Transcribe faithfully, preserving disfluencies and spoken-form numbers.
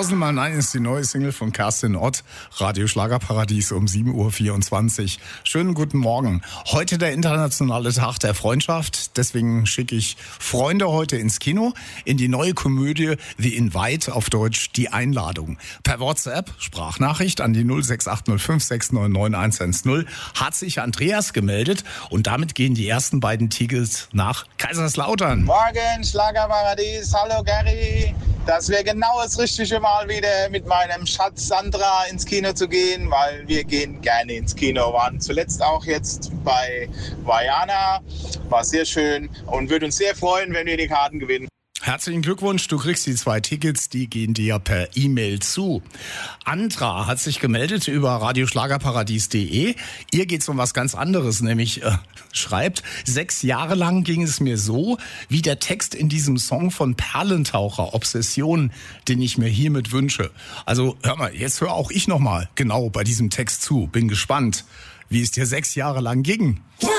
Tausendmal Nein ist die neue Single von Kerstin Ott. Radio Schlagerparadies um sieben Uhr vierundzwanzig. Schönen guten Morgen. Heute der internationale Tag der Freundschaft. Deswegen schicke ich Freunde heute ins Kino, in die neue Komödie The Invite, auf Deutsch die Einladung. Per WhatsApp, Sprachnachricht an die null sechs acht null fünf sechs neun neun eins eins null hat sich Andreas gemeldet und damit gehen die ersten beiden Tickets nach Kaiserslautern. Morgen, Schlagerparadies. Hallo Gary. Das wäre genau das Richtige, mal wieder mit meinem Schatz Sandra ins Kino zu gehen, weil wir gehen gerne ins Kino. Waren zuletzt auch jetzt bei Vajana, war sehr schön und würde uns sehr freuen, wenn wir die Karten gewinnen. Herzlichen Glückwunsch, du kriegst die zwei Tickets, die gehen dir per E-Mail zu. Andra hat sich gemeldet über radioschlagerparadies punkt de. Ihr geht's um was ganz anderes, nämlich äh, schreibt, sechs Jahre lang ging es mir so, wie der Text in diesem Song von Perlentaucher, Obsession, den ich mir hiermit wünsche. Also hör mal, jetzt höre auch ich nochmal genau bei diesem Text zu. Bin gespannt, wie es dir sechs Jahre lang ging. Ja,